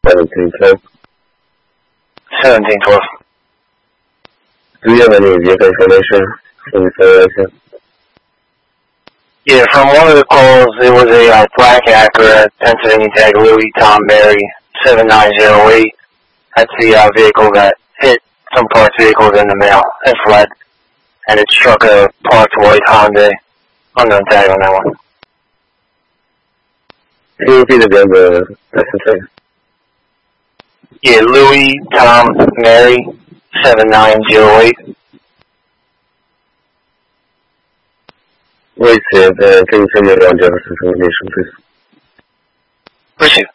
1712. 1712. Do you have any vehicle information from the Federation? Yeah, from one of the calls, there was a black Acura, Pennsylvania tag, Louis Tom Mary, 7908. That's the vehicle that hit some parts vehicles in the mail and fled. And it struck a parked white Hyundai. Unknown tag on that one. Can you repeat again the tag? Yeah, Louis Tom Mary, 7908. Wait, Sid, can you send me around Jefferson's information, please? Appreciate it.